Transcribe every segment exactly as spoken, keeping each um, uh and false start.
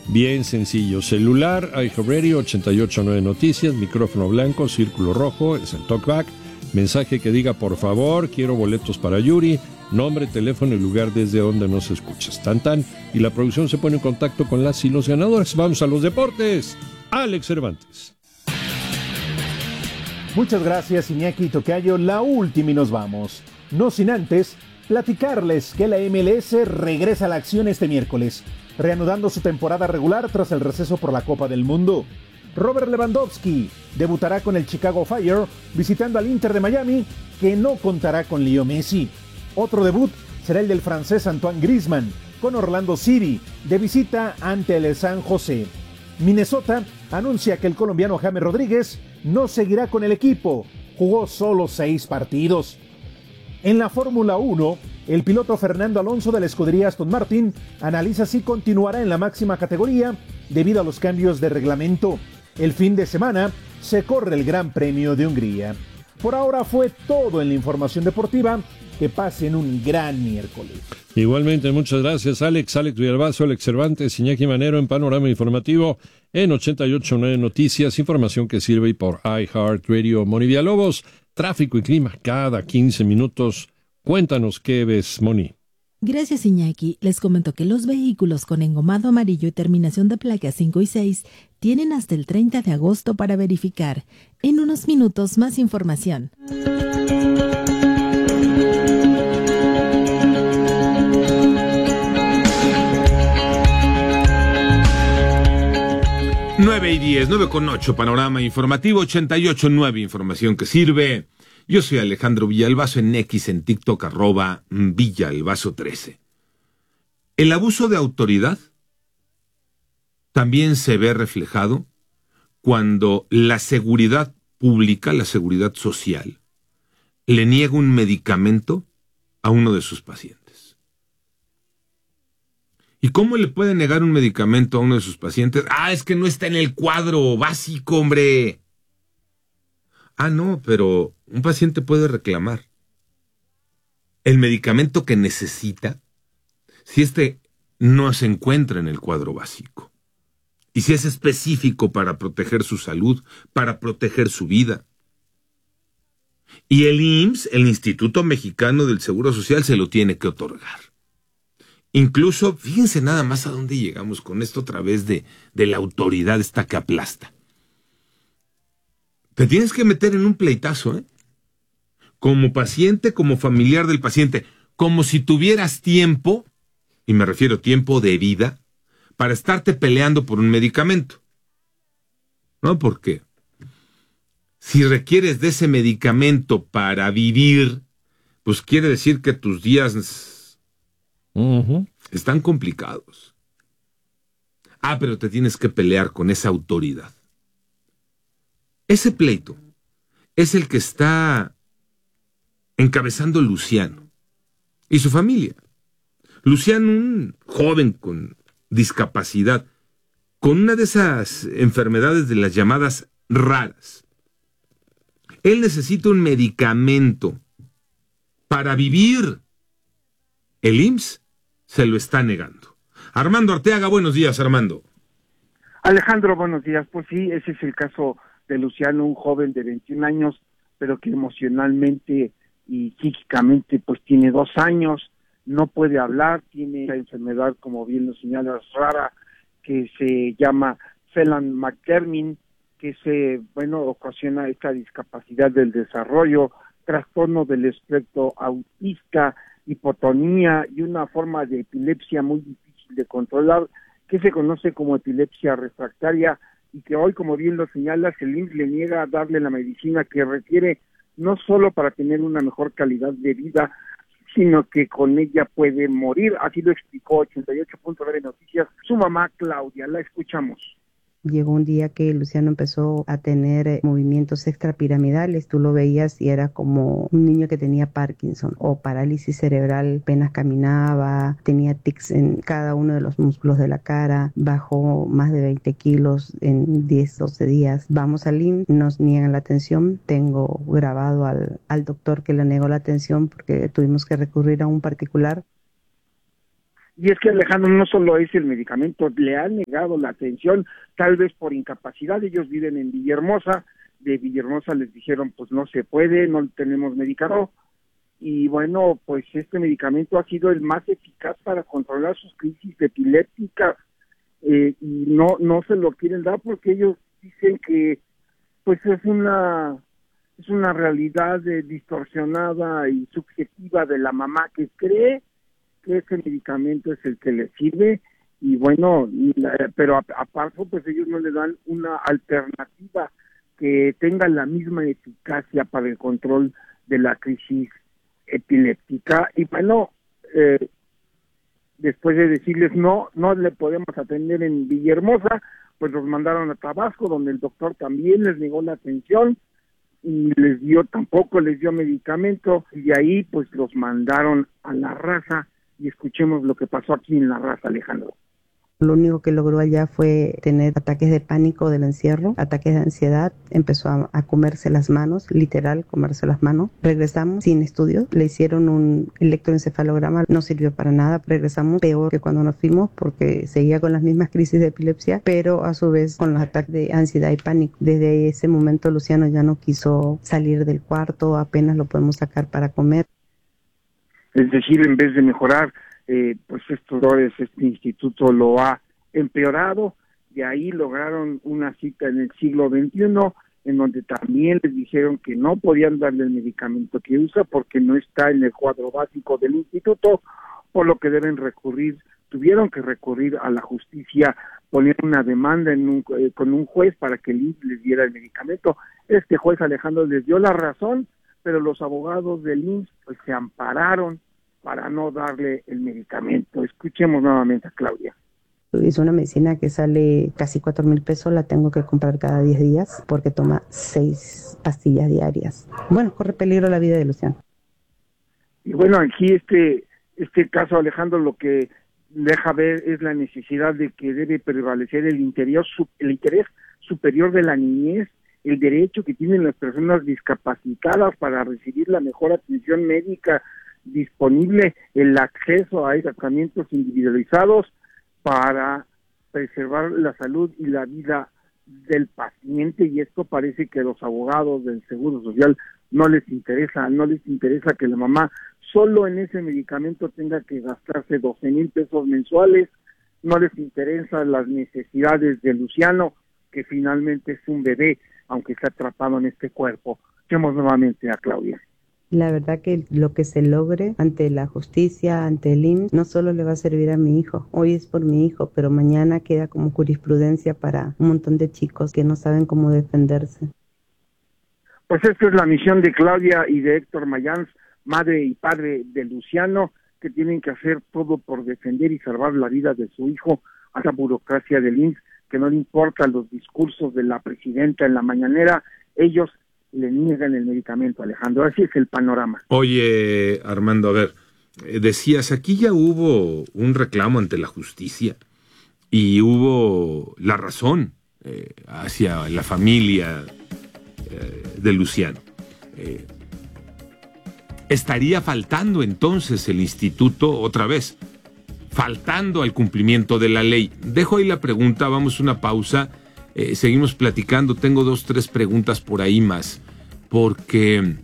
Bien sencillo. Celular, iHeartRadio, ochenta y ocho punto nueve Noticias, micrófono blanco, círculo rojo, es el talkback. Mensaje que diga, por favor, quiero boletos para Yuri, nombre, teléfono y lugar desde donde nos escuchas. Tan tan. Y la producción se pone en contacto con las y los ganadores. Vamos a los deportes. Alex Cervantes. Muchas gracias, Iñaki y Tocayo. La última y nos vamos. No sin antes platicarles que la M L S regresa a la acción este miércoles, reanudando su temporada regular tras el receso por la Copa del Mundo. Robert Lewandowski debutará con el Chicago Fire visitando al Inter de Miami, que no contará con Leo Messi. Otro debut será el del francés Antoine Griezmann con Orlando City de visita ante el San José. Minnesota anuncia que el colombiano James Rodríguez no seguirá con el equipo, jugó solo seis partidos. En la Fórmula uno, el piloto Fernando Alonso de la escudería Aston Martin analiza si continuará en la máxima categoría debido a los cambios de reglamento. El fin de semana se corre el Gran Premio de Hungría. Por ahora fue todo en la información deportiva. Que pasen un gran miércoles. Igualmente, muchas gracias, Alex. Alex Villalbazo, Alex Cervantes, Iñaki Manero en Panorama Informativo en ochenta y ocho punto nueve Noticias. Información que sirve por iHeartRadio. Moni Villalobos, tráfico y clima cada quince minutos. Cuéntanos qué ves, Moni. Gracias, Iñaki. Les comento que los vehículos con engomado amarillo y terminación de placas cinco y seis tienen hasta el treinta de agosto para verificar. En unos minutos, más información. nueve y diez, nueve con ocho, Panorama Informativo, ochenta y ocho punto nueve, información que sirve. Yo soy Alejandro Villalbazo, en X, en TikTok, arroba Villalbazo trece. El abuso de autoridad también se ve reflejado cuando la seguridad pública, la seguridad social, le niega un medicamento a uno de sus pacientes. ¿Y cómo le puede negar un medicamento a uno de sus pacientes? Ah, es que no está en el cuadro básico, hombre. Ah, no, pero un paciente puede reclamar el medicamento que necesita si este no se encuentra en el cuadro básico. Y si es específico para proteger su salud, para proteger su vida. Y el I M S S, el Instituto Mexicano del Seguro Social, se lo tiene que otorgar. Incluso, fíjense nada más a dónde llegamos con esto a través de, de la autoridad esta que aplasta. Te tienes que meter en un pleitazo, ¿eh? Como paciente, como familiar del paciente, como si tuvieras tiempo, y me refiero tiempo de vida, para estarte peleando por un medicamento. ¿No? Porque si requieres de ese medicamento para vivir, pues quiere decir que tus días Uh-huh. están complicados. Ah, pero te tienes que pelear con esa autoridad. Ese pleito es el que está encabezando Luciano y su familia. Luciano, un joven con discapacidad, con una de esas enfermedades de las llamadas raras. Él necesita un medicamento para vivir. El I M S S se lo está negando. Armando Arteaga, buenos días, Armando. Alejandro, buenos días. Pues sí, ese es el caso de Luciano, un joven de veintiún años, pero que emocionalmente y psíquicamente pues tiene dos años, no puede hablar, tiene la enfermedad, como bien lo señalas, rara, que se llama Phelan-McDermid, que se, bueno, ocasiona esta discapacidad del desarrollo, trastorno del espectro autista, hipotonía y una forma de epilepsia muy difícil de controlar, que se conoce como epilepsia refractaria, y que hoy, como bien lo señalas, el I M S S le niega a darle la medicina que requiere, no solo para tener una mejor calidad de vida, sino que con ella puede morir. Así lo explicó ochenta y ocho punto nueve Noticias su mamá Claudia. La escuchamos. Llegó un día que Luciano empezó a tener eh, movimientos extrapiramidales. Tú lo veías y era como un niño que tenía Parkinson o parálisis cerebral. Apenas caminaba, tenía tics en cada uno de los músculos de la cara. Bajó más de veinte kilos en diez, doce días. Vamos al I M S S, nos niegan la atención. Tengo grabado al, al doctor que le negó la atención porque tuvimos que recurrir a un particular. Y es que Alejandro, no solo es el medicamento, le han negado la atención, tal vez por incapacidad. Ellos viven en Villahermosa, de Villahermosa les dijeron pues no se puede, no tenemos medicamento, y bueno, pues este medicamento ha sido el más eficaz para controlar sus crisis epilépticas, eh, y no no se lo quieren dar porque ellos dicen que pues es una es una realidad eh, distorsionada y subjetiva de la mamá que cree que ese medicamento es el que le sirve, y bueno, la, pero aparte pues ellos no le dan una alternativa que tenga la misma eficacia para el control de la crisis epiléptica. Y bueno, eh, después de decirles no, no le podemos atender en Villahermosa, pues los mandaron a Tabasco, donde el doctor también les negó la atención y les dio, tampoco les dio medicamento, y de ahí pues los mandaron a La Raza, y escuchemos lo que pasó aquí en La Raza, Alejandro. Lo único que logró allá fue tener ataques de pánico del encierro, ataques de ansiedad, empezó a, a comerse las manos, literal, comerse las manos. Regresamos sin estudios, le hicieron un electroencefalograma, no sirvió para nada, regresamos peor que cuando nos fuimos porque seguía con las mismas crisis de epilepsia, pero a su vez con los ataques de ansiedad y pánico. Desde ese momento Luciano ya no quiso salir del cuarto, apenas lo podemos sacar para comer. Es decir, en vez de mejorar, Eh, pues estos doctores, este instituto lo ha empeorado. De ahí lograron una cita en el siglo veintiuno, en donde también les dijeron que no podían darle el medicamento que usa porque no está en el cuadro básico del instituto, por lo que deben recurrir, tuvieron que recurrir a la justicia, poner una demanda en un, eh, con un juez para que el I M S S les diera el medicamento. Este juez, Alejandro, les dio la razón, pero los abogados del I M S S pues se ampararon para no darle el medicamento. Escuchemos nuevamente a Claudia. Es una medicina que sale casi cuatro mil pesos, la tengo que comprar cada diez días porque toma seis pastillas diarias. Bueno, corre peligro la vida de Luciano. Y bueno, aquí este, este caso, Alejandro, lo que deja ver es la necesidad de que debe prevalecer el, interior, el interés superior de la niñez, el derecho que tienen las personas discapacitadas para recibir la mejor atención médica disponible, el acceso a tratamientos individualizados para preservar la salud y la vida del paciente, y esto parece que a los abogados del Seguro Social no les interesa, no les interesa que la mamá solo en ese medicamento tenga que gastarse doce mil pesos mensuales, no les interesan las necesidades de Luciano, que finalmente es un bebé, aunque está atrapado en este cuerpo. Escuchemos nuevamente a Claudia. La verdad que lo que se logre ante la justicia, ante el I M S S, no solo le va a servir a mi hijo. Hoy es por mi hijo, pero mañana queda como jurisprudencia para un montón de chicos que no saben cómo defenderse. Pues esta es la misión de Claudia y de Héctor Mayans, madre y padre de Luciano, que tienen que hacer todo por defender y salvar la vida de su hijo a la burocracia del I M S S, que no le importan los discursos de la presidenta en la mañanera. Ellos le niegan el medicamento, Alejandro. Así es el panorama. Oye, Armando, a ver, decías, aquí ya hubo un reclamo ante la justicia y hubo la razón eh, hacia la familia eh, de Luciano. Eh, ¿Estaría faltando entonces el instituto otra vez? Faltando al cumplimiento de la ley. Dejo ahí la pregunta, vamos a una pausa. Eh, seguimos platicando, tengo dos, tres preguntas por ahí más, porque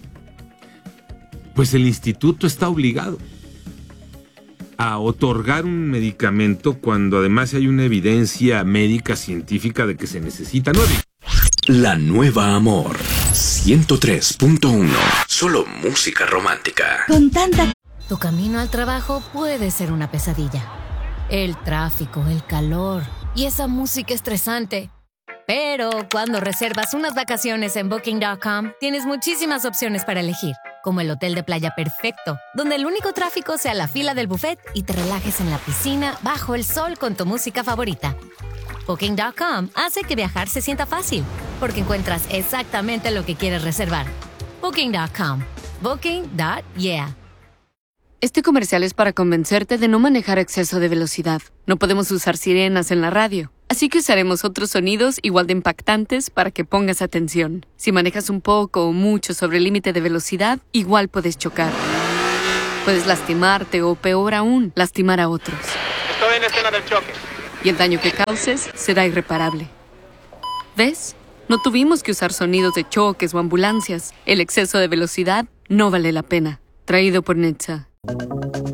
pues el instituto está obligado a otorgar un medicamento cuando además hay una evidencia médica científica de que se necesita. ¿No? La Nueva Amor ciento tres punto uno. Solo música romántica. Con tanta... Tu camino al trabajo puede ser una pesadilla. El tráfico, el calor y esa música estresante. Pero cuando reservas unas vacaciones en Booking punto com, tienes muchísimas opciones para elegir, como el hotel de playa perfecto, donde el único tráfico sea la fila del buffet y te relajes en la piscina bajo el sol con tu música favorita. Booking punto com hace que viajar se sienta fácil, porque encuentras exactamente lo que quieres reservar. Booking punto com. Booking punto yeah. Este comercial es para convencerte de no manejar a exceso de velocidad. No podemos usar sirenas en la radio, así que usaremos otros sonidos igual de impactantes para que pongas atención. Si manejas un poco o mucho sobre el límite de velocidad, igual puedes chocar. Puedes lastimarte o, peor aún, lastimar a otros. Estoy en la escena del choque. Y el daño que causes será irreparable. ¿Ves? No tuvimos que usar sonidos de choques o ambulancias. El exceso de velocidad no vale la pena. Traído por N H T S A.